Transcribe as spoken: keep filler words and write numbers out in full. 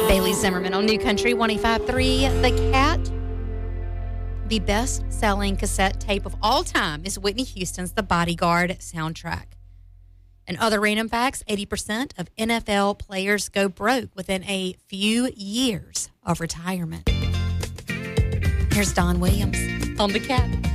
Bailey Zimmerman on New Country one oh five point three. The Cat. The best-selling cassette tape of all time is Whitney Houston's The Bodyguard soundtrack. And other random facts, eighty percent of N F L players go broke within a few years of retirement. Here's Don Williams on The Cat.